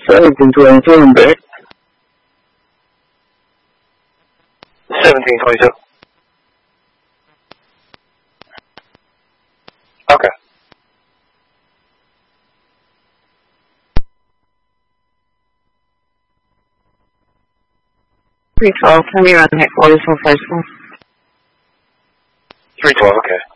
1722 in bed. 1722. Okay. 312, tell me around the headquarters for first one. 312, okay.